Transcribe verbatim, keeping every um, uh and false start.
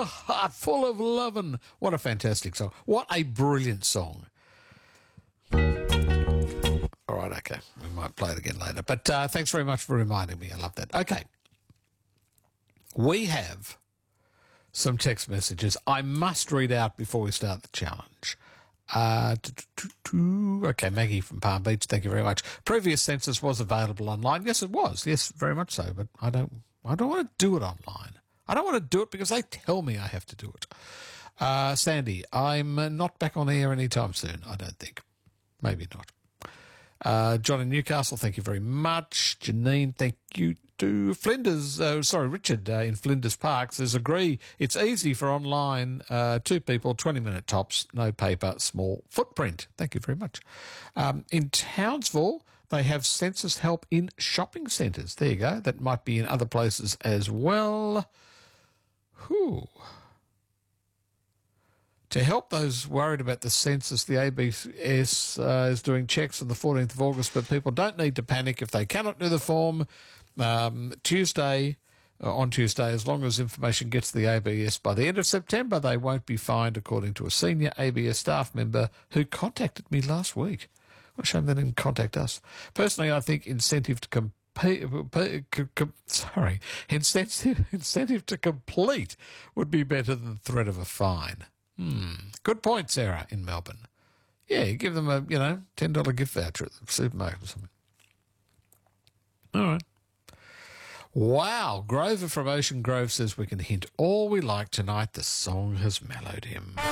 your heart full of lovin'. What a fantastic song. What a brilliant song. All right, okay. We might play it again later. But uh, thanks very much for reminding me. I love that. Okay. We have some text messages I must read out before we start the challenge. Uh, okay, Maggie from Palm Beach, thank you very much. Previous census was available online. Yes, it was. Yes, very much so. But I don't, I don't want to do it online. I don't want to do it because they tell me I have to do it. Uh, Sandy, I'm not back on air anytime soon, I don't think. Maybe not. Uh, John in Newcastle, thank you very much. Janine, thank you to Flinders. Uh, sorry, Richard uh, in Flinders Park says, agree. It's easy for online, uh, two people, twenty minute tops, no paper, small footprint. Thank you very much. Um, in Townsville, they have census help in shopping centres. There you go. That might be in other places as well. Whew. To help those worried about the census, the A B S uh, is doing checks on the fourteenth of August, but people don't need to panic if they cannot do the form. Um, Tuesday, uh, on Tuesday, as long as information gets to the A B S by the end of September, they won't be fined, according to a senior A B S staff member who contacted me last week. What a shame they didn't contact us. Personally, I think incentive to compete, sorry, incentive, incentive to complete would be better than the threat of a fine. Hmm. Good point, Sarah in Melbourne. Yeah, you give them a, you know, ten dollar gift voucher at the supermarket or something. All right. Wow. Grover from Ocean Grove says we can hint all we like tonight. The song has mellowed him.